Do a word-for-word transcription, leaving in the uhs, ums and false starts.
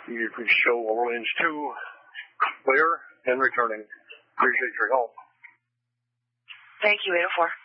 You can show Orleans two, clear and returning. Appreciate your help. Thank you, eight oh four.